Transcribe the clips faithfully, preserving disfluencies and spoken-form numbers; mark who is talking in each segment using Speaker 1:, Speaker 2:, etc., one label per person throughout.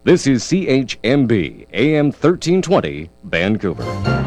Speaker 1: This is C H M B, A M thirteen twenty, Vancouver.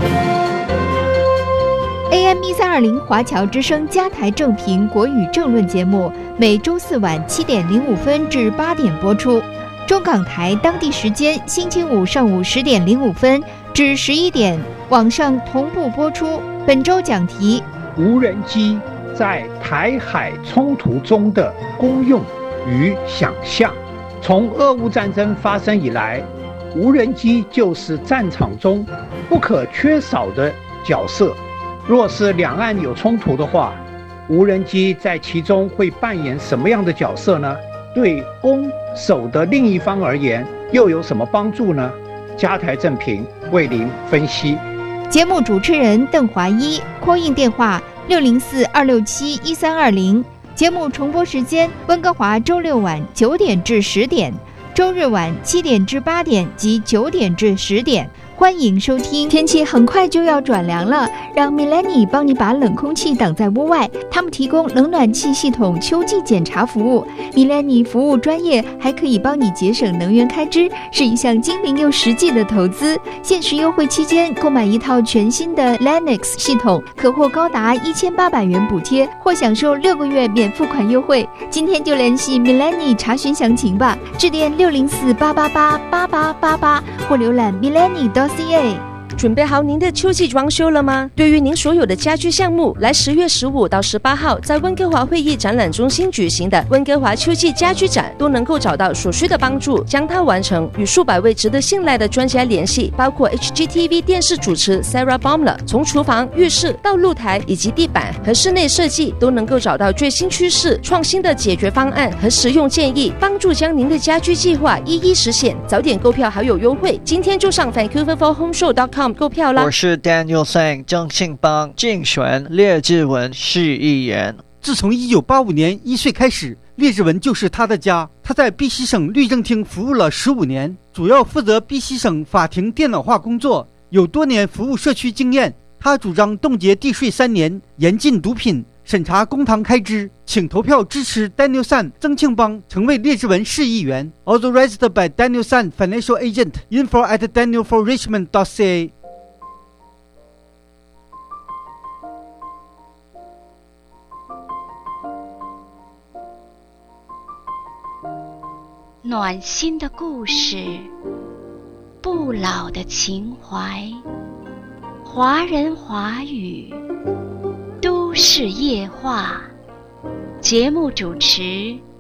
Speaker 2: A M 一三二零华侨之声加台正评国语政论节目，每周四晚七点零五分至八点播出。中港台当地时间星期五上午十点零五分至十一点，网上同步播出。本周讲题：
Speaker 3: 无人机在台海冲突中的功用与想象。从俄乌战争发生以来，无人机就是战场中不可缺少的角色。若是两岸有冲突的话，无人机在其中会扮演什么样的角色呢？对攻守的另一方而言，又有什么帮助呢？加台正评为您分析。
Speaker 2: 节目主持人邓华一，call in电话六零四二六七一三二零。节目重播时间：温哥华周六晚九点至十点，周日晚七点至八点及九点至十点。欢迎收听。天气很快就要转凉了，让 Milani 帮你把冷空气挡在屋外。他们提供冷暖气系统秋季检查服务。Milani 服务专业，还可以帮你节省能源开支，是一项精明又实际的投资。限时优惠期间，购买一套全新的 Lennox 系统，可获高达一千八百元补贴，或享受六个月免付款优惠。今天就联系 Milani 查询详情吧，致电六零四八八八八八八八或浏览 milani.ca。
Speaker 4: 准备好您的秋季装修了吗？对于您所有的家居项目，来十月十五到十八号在温哥华会议展览中心举行的温哥华秋季家居展，都能够找到所需的帮助，将它完成。与数百位值得信赖的专家联系，包括 H G T V 电视主持 Sarah Baumler， 从厨房、浴室到露台以及地板和室内设计，都能够找到最新趋势、创新的解决方案和实用建议，帮助将您的家居计划一一实现。早点购票还有优惠，今天就上 vancouver for home show dot com购票啦！
Speaker 5: 我是 Daniel Sang 郑庆邦，竞选列治文市议员。
Speaker 6: 自从一九八五年一岁开始，列治文就是他的家。他在 B C 省律政厅服务了十五年，主要负责 B C 省法庭电脑化工作，有多年服务社区经验。他主张冻结地税三年，严禁毒品，审查公堂开支。请投票支持 Daniel San 曾庆邦成为列治文市议员。Authorized by Daniel San Financial Agent. Info at daniel for richmond dot c a。
Speaker 7: 暖心的故事，不老的情怀，华人华语，都市夜话。节目主持